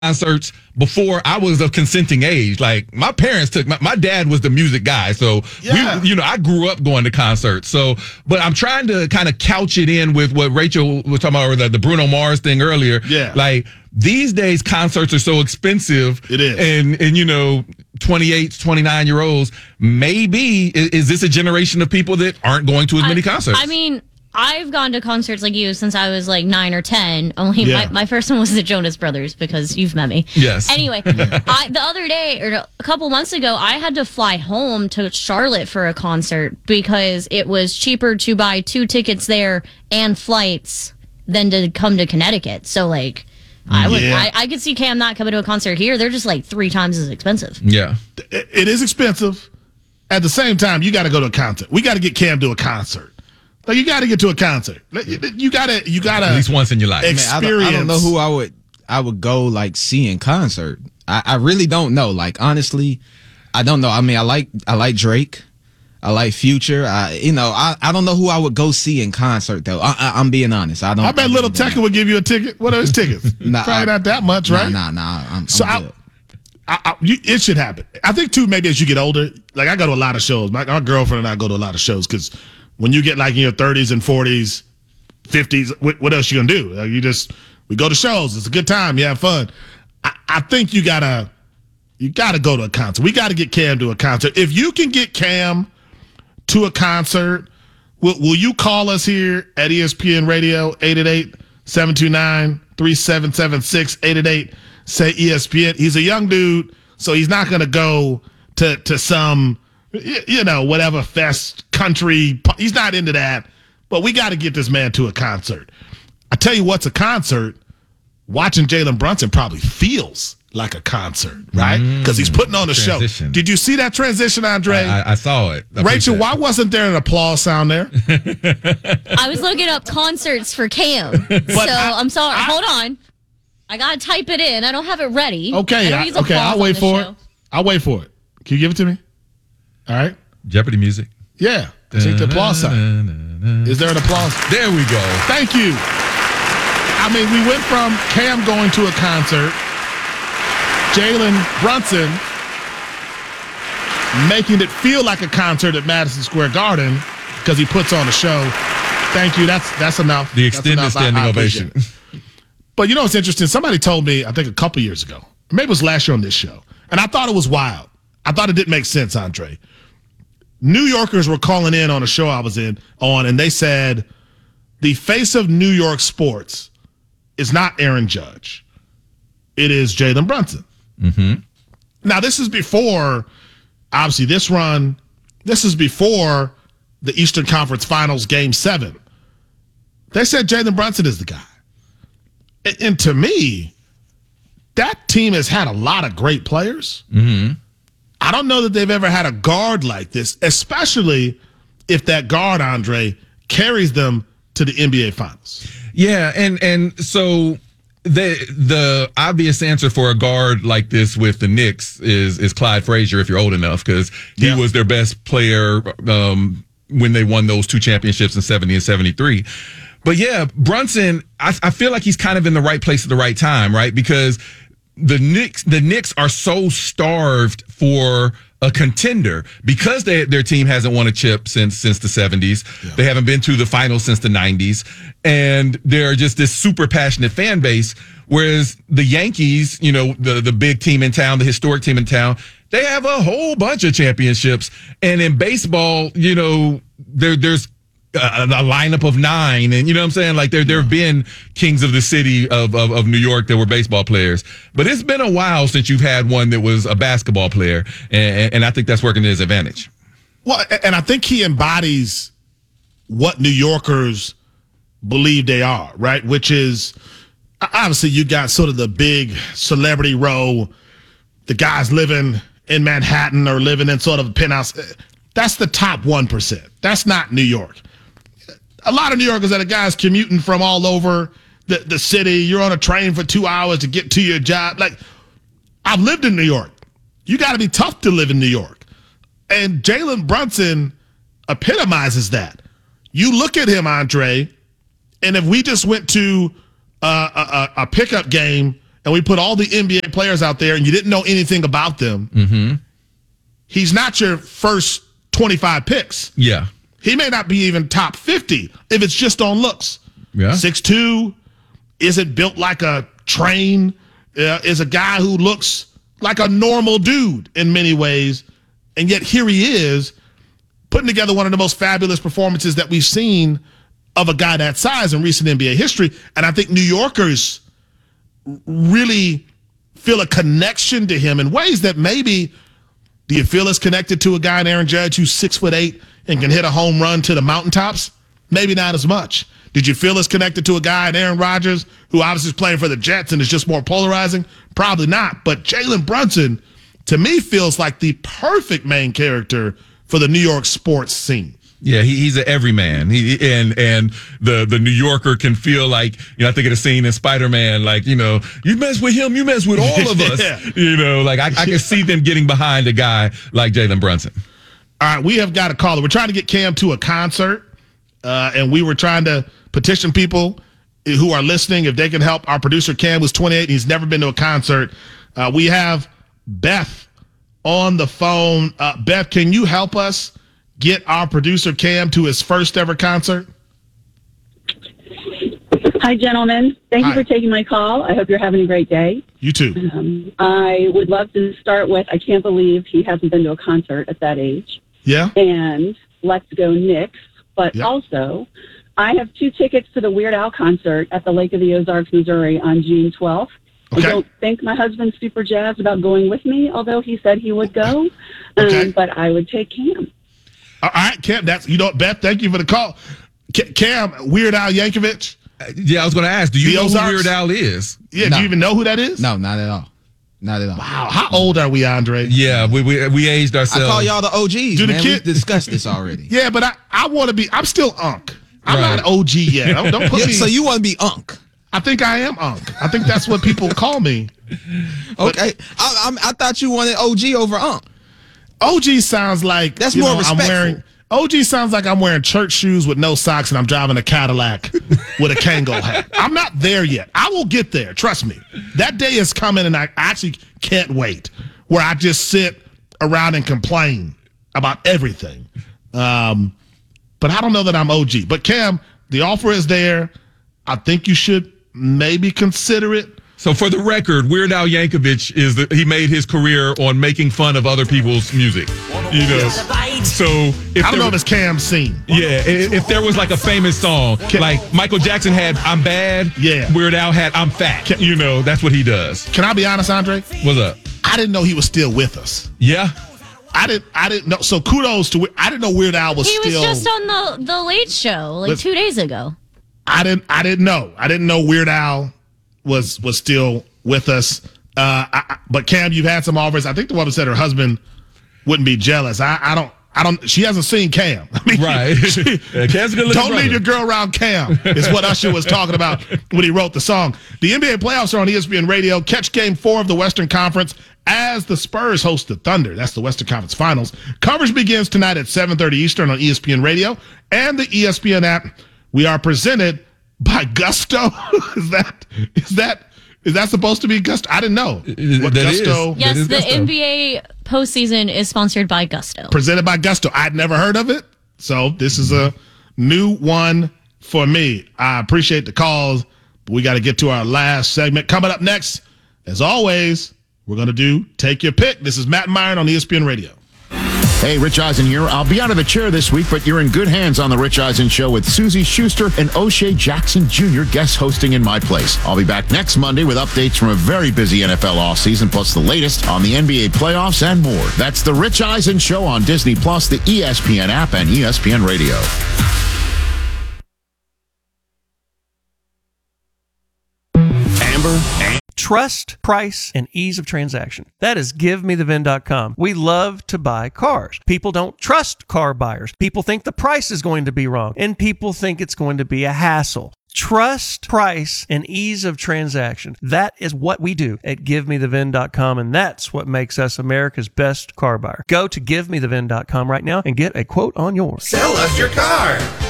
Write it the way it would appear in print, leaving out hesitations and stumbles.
concerts before I was of consenting age. Like my parents took my dad was the music guy, so I grew up going to concerts. So, but I'm trying to kind of couch it in with what Rachel was talking about, or the Bruno Mars thing earlier. Yeah, like these days concerts are so expensive. It is, and 28, 29-year-olds. Maybe is this a generation of people that aren't going to as many concerts? I mean, I've gone to concerts like you since I was like 9 or 10. Only my first one was the Jonas Brothers because you've met me. Yes. Anyway, the other day or a couple months ago, I had to fly home to Charlotte for a concert because it was cheaper to buy 2 tickets there and flights than to come to Connecticut. So like, I could see Cam not coming to a concert here. They're just like 3 times as expensive. Yeah, it is expensive. At the same time, you got to go to a concert. We got to get Cam to a concert. Like you got to get to a concert. You got to at least once in your life. Experience. I don't know who I would go like see in concert. I really don't know. Like honestly, I don't know. I mean, I like Drake. I like Future. I don't know who I would go see in concert though. I'm being honest. I bet Little Tecca would give you a ticket. What are his tickets? Probably not that much, right? Nah. I'm good. It should happen. I think too. Maybe as you get older, like I go to a lot of shows. My girlfriend and I go to a lot of shows because when you get like in your 30s and 40s, 50s, what else you gonna do? Like we go to shows. It's a good time. You have fun. I think you gotta go to a concert. We gotta get Cam to a concert. If you can get Cam to a concert, will you call us here at ESPN Radio 888-729-3776 888 say ESPN. He's a young dude, so he's not gonna go to some whatever fest country. He's not into that. But we got to get this man to a concert. I tell you what's a concert. Watching Jalen Brunson probably feels like a concert, right? Because he's putting on a show. Did you see that transition, Andre? I saw it. Rachel, why wasn't there an applause sound there? I was looking up concerts for Cam. I'm sorry. Hold on. I got to type it in. I don't have it ready. Okay, I'll wait for it. I'll wait for it. Can you give it to me? All right. Jeopardy music. Yeah. Take the applause sign. Is there an applause? There we go. Thank you. I mean, we went from Cam going to a concert, Jalen Brunson making it feel like a concert at Madison Square Garden because he puts on a show. Thank you. That's enough. The extended standing ovation. But you know what's interesting? Somebody told me, I think a couple years ago, maybe it was last year on this show, and I thought it was wild. I thought it didn't make sense, Andre. New Yorkers were calling in on a show I was on, and they said the face of New York sports is not Aaron Judge. It is Jalen Brunson. Mm-hmm. Now, this is before, obviously, this run. This is before the Eastern Conference Finals Game 7. They said Jalen Brunson is the guy. And to me, that team has had a lot of great players. Mm-hmm. I don't know that they've ever had a guard like this, especially if that guard, Andre, carries them to the NBA Finals. Yeah, and so the obvious answer for a guard like this with the Knicks is Clyde Frazier, if you're old enough, because he was their best player when they won those 2 championships in 70 and 73. But yeah, Brunson, I feel like he's kind of in the right place at the right time, right? Because the Knicks are so starved for a contender because their team hasn't won a chip since the 70s. Yeah. They haven't been to the finals since the 90s. And they're just this super passionate fan base. Whereas the Yankees, the big team in town, the historic team in town, they have a whole bunch of championships. And in baseball, there's a lineup of 9, and you know what I'm saying? Like there have been kings of the city of New York that were baseball players, but it's been a while since you've had one that was a basketball player, and I think that's working to his advantage. Well, and I think he embodies what New Yorkers believe they are, right? Which is obviously you got sort of the big celebrity row, the guys living in Manhattan or living in sort of a penthouse. That's the top 1%. That's not New York. A lot of New Yorkers are the guys commuting from all over the city. You're on a train for 2 hours to get to your job. Like, I've lived in New York. You got to be tough to live in New York. And Jalen Brunson epitomizes that. You look at him, Andre, and if we just went to a pickup game and we put all the NBA players out there and you didn't know anything about them, he's not your first 25 picks. Yeah. He may not be even top 50 if it's just on looks. Yeah. 6'2", isn't built like a train, is a guy who looks like a normal dude in many ways. And yet here he is putting together one of the most fabulous performances that we've seen of a guy that size in recent NBA history. And I think New Yorkers really feel a connection to him in ways that maybe, do you feel as connected to a guy in Aaron Judge who's 6'8" and can hit a home run to the mountaintops? Maybe not as much. Did you feel as connected to a guy in Aaron Rodgers who obviously is playing for the Jets and is just more polarizing? Probably not. But Jalen Brunson, to me, feels like the perfect main character for the New York sports scene. Yeah, he's an everyman. And the New Yorker can feel like, I think of the scene in Spider-Man, like, you mess with him, you mess with all of us. Yeah. Like I can see them getting behind a guy like Jalen Brunson. All right, we have got a caller. We're trying to get Cam to a concert, and we were trying to petition people who are listening if they can help. Our producer Cam was 28 and he's never been to a concert. We have Beth on the phone. Beth, can you help us get our producer Cam to his first ever concert? Hi, gentlemen. Thank you for taking my call. I hope you're having a great day. You too. I would love to start with, I can't believe he hasn't been to a concert at that age. Yeah. And let's go Knicks. But also, I have 2 tickets to the Weird Al concert at the Lake of the Ozarks, Missouri on June 12th. Okay. I don't think my husband's super jazzed about going with me, although he said he would go. Okay. But I would take Cam. All right, Cam, Beth, thank you for the call. Cam, Weird Al Yankovic. Yeah, I was going to ask, do you know Ozarks? who Weird Al is? Yeah, No. do you even know who that is? No, not at all. Not at all. Wow, how old are we, Andre? Yeah, we aged ourselves. I call y'all the OGs, Do the man. kid- We discussed this already. Yeah, but I want to be, I'm still Unc. I'm Right. not OG yet. Don't put me. So you want to be Unc? I think I am Unc. I think that's what people call me. Okay. I thought you wanted OG over Unc. OG sounds like That's more respectful. OG sounds like I'm wearing church shoes with no socks and I'm driving a Cadillac with a Kango hat. I'm not there yet. I will get there. Trust me. That day is coming and I actually can't wait, where I just sit around and complain about everything. But I don't know that I'm OG. But Cam, the offer is there. I think you should maybe consider it. So for the record, Weird Al Yankovic he made his career on making fun of other people's music. So if I don't know if it's Cam's scene. Yeah, if there was like a famous song, like Michael Jackson had "I'm Bad," Yeah. Weird Al had "I'm Fat." That's what he does. Can I be honest, Andre? What's up? I didn't know he was still with us. Yeah. I didn't know. So kudos to. I didn't know Weird Al was He still. was just on the Late Show like 2 days ago. I didn't know. I didn't know Weird Al was still with us. But Cam, you've had some offers. I think the woman said her husband wouldn't be jealous. I don't. She hasn't seen Cam. I mean, Right. Yeah, Cam's a good-looking don't brother. leave your girl around Cam. Is what Usher was talking about when he wrote the song. The NBA playoffs are on ESPN Radio. Catch Game 4 of the Western Conference as the Spurs host the Thunder. That's the Western Conference Finals. Coverage begins tonight at 7:30 Eastern on ESPN Radio and the ESPN app. We are presented by Gusto. Is that supposed to be Gusto? I didn't know. What That Gusto? is. Yes, is the Gusto. NBA postseason is sponsored by Gusto. Presented by Gusto. I'd never heard of it, so this is a new one for me. I appreciate the calls, but we got to get to our last segment. Coming up next, as always, we're going to do Take Your Pick. This is Matt Myron on ESPN Radio. Hey, Rich Eisen here. I'll be out of the chair this week, but you're in good hands on The Rich Eisen Show with Susie Schuster and O'Shea Jackson Jr. guest hosting in my place. I'll be back next Monday with updates from a very busy NFL offseason, plus the latest on the NBA playoffs and more. That's The Rich Eisen Show on Disney+, the ESPN app, and ESPN Radio. Trust, price, and ease of transaction. That is GiveMeTheVin.com. We love to buy cars. People don't trust car buyers. People think the price is going to be wrong, and people think it's going to be a hassle. Trust, price, and ease of transaction. That is what we do at GiveMeTheVin.com, and that's what makes us America's best car buyer. Go to GiveMeTheVin.com right now and get a quote on yours. Sell us your car.